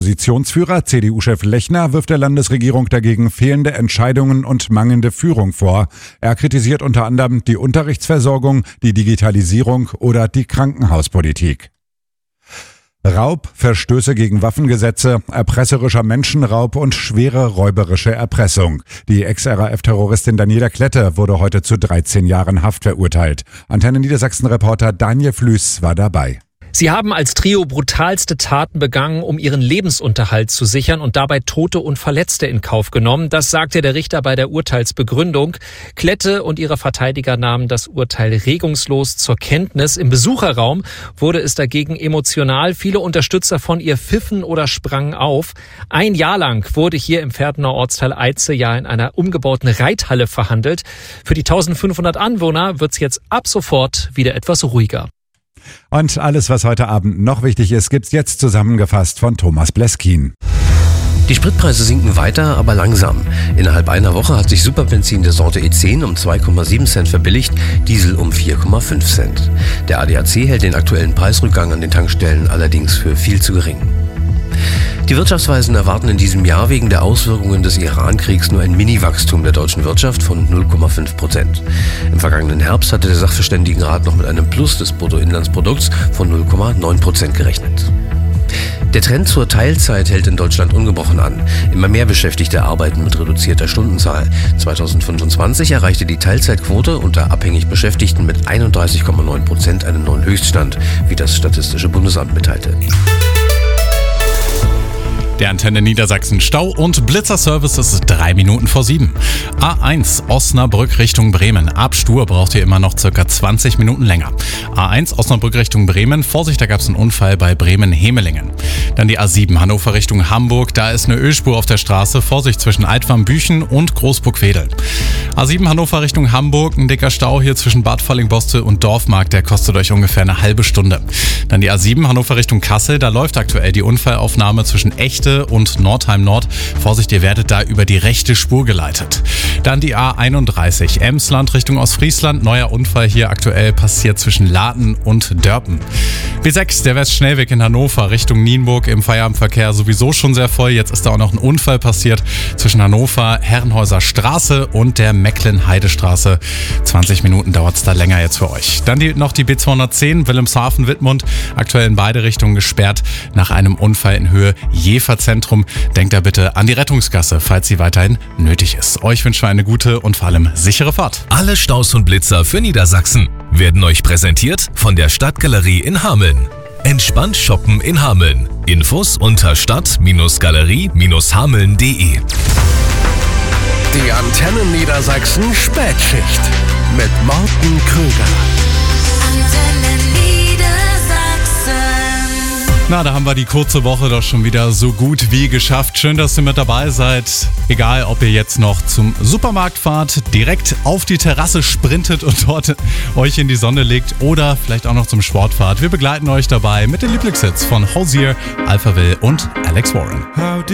Oppositionsführer CDU-Chef Lechner wirft der Landesregierung dagegen fehlende Entscheidungen und mangelnde Führung vor. Er kritisiert unter anderem die Unterrichtsversorgung, die Digitalisierung oder die Krankenhauspolitik. Raub, Verstöße gegen Waffengesetze, erpresserischer Menschenraub und schwere räuberische Erpressung. Die Ex-RAF-Terroristin Daniela Klette wurde heute zu 13 Jahren Haft verurteilt. Antenne Niedersachsen-Reporter Daniel Flüß war dabei. Sie haben als Trio brutalste Taten begangen, um ihren Lebensunterhalt zu sichern und dabei Tote und Verletzte in Kauf genommen. Das sagte der Richter bei der Urteilsbegründung. Klette und ihre Verteidiger nahmen das Urteil regungslos zur Kenntnis. Im Besucherraum wurde es dagegen emotional. Viele Unterstützer von ihr pfiffen oder sprangen auf. Ein Jahr lang wurde hier im Pferdener Ortsteil Eitze ja in einer umgebauten Reithalle verhandelt. Für die 1500 Anwohner wird es jetzt ab sofort wieder etwas ruhiger. Und alles, was heute Abend noch wichtig ist, gibt's jetzt zusammengefasst von Thomas Bleskin. Die Spritpreise sinken weiter, aber langsam. Innerhalb einer Woche hat sich Superbenzin der Sorte E10 um 2,7 Cent verbilligt, Diesel um 4,5 Cent. Der ADAC hält den aktuellen Preisrückgang an den Tankstellen allerdings für viel zu gering. Die Wirtschaftsweisen erwarten in diesem Jahr wegen der Auswirkungen des Iran-Kriegs nur ein Mini-Wachstum der deutschen Wirtschaft von 0,5%. Im vergangenen Herbst hatte der Sachverständigenrat noch mit einem Plus des Bruttoinlandsprodukts von 0,9% gerechnet. Der Trend zur Teilzeit hält in Deutschland ungebrochen an. Immer mehr Beschäftigte arbeiten mit reduzierter Stundenzahl. 2025 erreichte die Teilzeitquote unter abhängig Beschäftigten mit 31,9% einen neuen Höchststand, wie das Statistische Bundesamt mitteilte. Der Antenne Niedersachsen Stau- und Blitzerservice ist 3 Minuten vor 7. A1 Osnabrück Richtung Bremen. Ab Stur braucht ihr immer noch circa 20 Minuten länger. A1 Osnabrück Richtung Bremen. Vorsicht, da gab es einen Unfall bei Bremen-Hemelingen. Dann die A7 Hannover Richtung Hamburg. Da ist eine Ölspur auf der Straße. Vorsicht zwischen Altwarmbüchen und Großburg-Wedel. A7 Hannover Richtung Hamburg. Ein dicker Stau hier zwischen Bad Falling-Boste und Dorfmark. Der kostet euch ungefähr eine halbe Stunde. Dann die A7 Hannover Richtung Kassel. Da läuft aktuell die Unfallaufnahme zwischen Echte und Nordheim Nord. Vorsicht, ihr werdet da über die rechte Spur geleitet. Dann die A31 Emsland Richtung Ostfriesland. Neuer Unfall hier aktuell passiert zwischen Laden und Dörpen. B6 der Westschnellweg in Hannover Richtung Nienburg. Im Feierabendverkehr sowieso schon sehr voll. Jetzt ist da auch noch ein Unfall passiert zwischen Hannover Herrenhäuser Straße und der Mecklen-Heidestraße. 20 Minuten dauert es da länger jetzt für euch. Dann noch die B210 Wilhelmshaven-Wittmund. Aktuell in beide Richtungen gesperrt nach einem Unfall in Höhe Jeverzentrum. Denkt da bitte an die Rettungsgasse, falls sie weiterhin nötig ist. Euch wünschen wir eine gute und vor allem sichere Fahrt. Alle Staus und Blitzer für Niedersachsen werden euch präsentiert von der Stadtgalerie in Hameln. Entspannt shoppen in Hameln. Infos unter stadt-galerie-hameln.de. Die Antenne Niedersachsen Spätschicht mit Morten Krüger. Na, da haben wir die kurze Woche doch schon wieder so gut wie geschafft. Schön, dass ihr mit dabei seid. Egal, ob ihr jetzt noch zum Supermarkt fahrt, direkt auf die Terrasse sprintet und dort euch in die Sonne legt oder vielleicht auch noch zum Sport fahrt. Wir begleiten euch dabei mit den Lieblingshits von Hozier, Alphaville und Alex Warren.